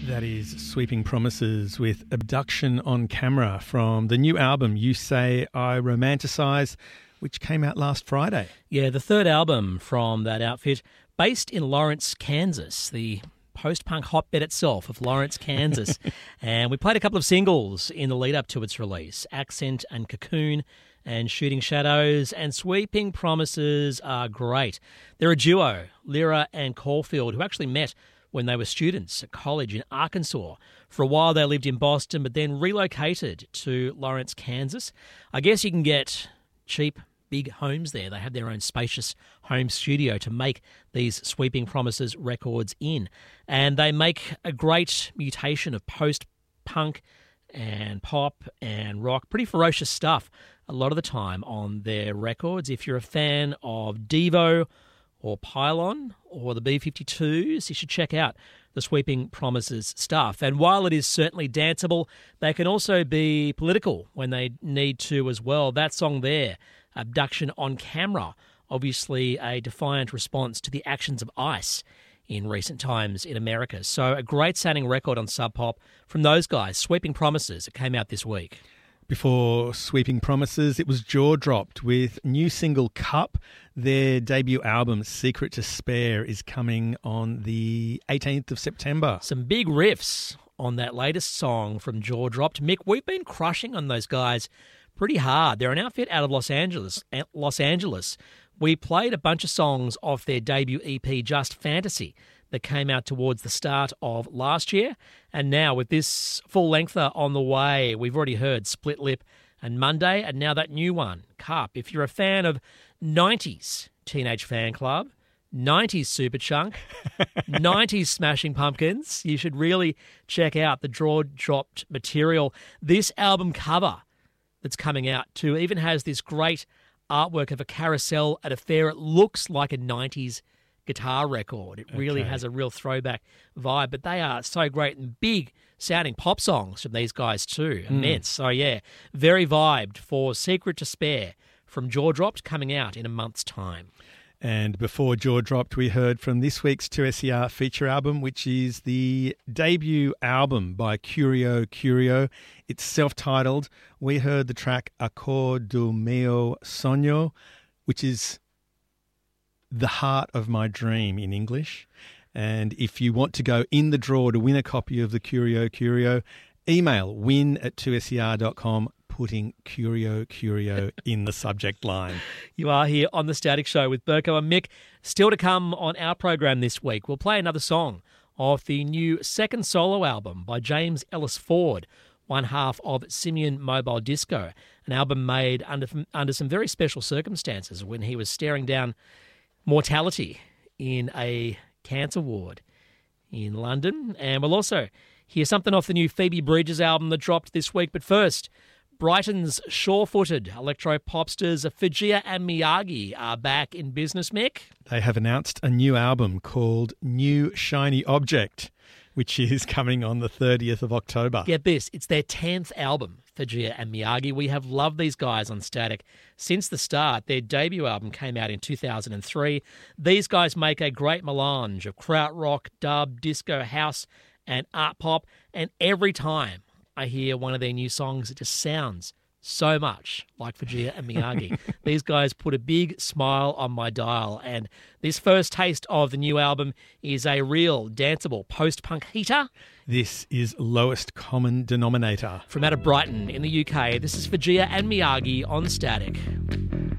That is Sweeping Promises with Abduction on Camera from the new album You Say I Romanticize, which came out last Friday. Yeah, the third album from that outfit, based in Lawrence, Kansas, the post-punk hotbed itself of Lawrence, Kansas. And we played a couple of singles in the lead-up to its release, Accent and Cocoon and Shooting Shadows, and Sweeping Promises are great. They're a duo, Lyra and Caulfield, who actually met when they were students at college in Arkansas. For a while they lived in Boston, but then relocated to Lawrence, Kansas. I guess you can get cheap, big homes there. They have their own spacious home studio to make these Sweeping Promises records in. And they make a great mutation of post-punk and pop and rock. Pretty ferocious stuff a lot of the time on their records. If you're a fan of Devo or Pylon or the B-52s, you should check out the Sweeping Promises stuff. And while it is certainly danceable, they can also be political when they need to as well. That song there, Abduction on Camera, obviously a defiant response to the actions of ICE in recent times in America. So a great sounding record on Sub Pop from those guys, Sweeping Promises. It came out this week. Before Sweeping Promises, it was Jaw Dropped with new single Cup. Their debut album, Secret to Spare, is coming on the 18th of September. Some big riffs on that latest song from Jaw Dropped. Mick, we've been crushing on those guys pretty hard. They're an outfit out of Los Angeles. We played a bunch of songs off their debut EP, Just Fantasy, that came out towards the start of last year. And now with this full-lengther on the way, we've already heard Split Lip and Monday, and now that new one, Cup. If you're a fan of 90s Teenage Fan Club, 90s Superchunk, 90s Smashing Pumpkins, you should really check out the Jaw Dropped material. This album cover that's coming out too even has this great artwork of a carousel at a fair. It looks like a 90s guitar record. It really has a real throwback vibe, but they are so great and big sounding pop songs from these guys too. Immense. So yeah, very vibed for Secret to Spare from Jaw Dropped, coming out in a month's time. And before Jaw Dropped, we heard from this week's 2SER feature album, which is the debut album by Curio Curio. It's self-titled. We heard the track Acor do Meu Sonho, which is The Heart of My Dream in English. And if you want to go in the draw to win a copy of the Curio Curio, email win@2ser.com, putting Curio Curio in the subject line. You are here on The Static Show with Burko and Mick. Still to come on our program this week, we'll play another song off the new second solo album by James Ellis Ford, one half of Simian Mobile Disco, an album made under some very special circumstances when he was staring down mortality in a cancer ward in London. And we'll also hear something off the new Phoebe Bridgers album that dropped this week. But first, Brighton's sure-footed electro-popsters Fujia and Miyagi are back in business, Mick. They have announced a new album called New Shiny Object, which is coming on the 30th of October. Get this, it's their 10th album, Fujia and Miyagi. We have loved these guys on Static since the start. Their debut album came out in 2003. These guys make a great melange of krautrock, dub, disco, house, and art pop, and every time I hear one of their new songs, it just sounds so much like Fujia and Miyagi. These guys put a big smile on my dial, and this first taste of the new album is a real danceable post-punk heater. This is Lowest Common Denominator. From out of Brighton in the UK, this is Fujia and Miyagi on Static.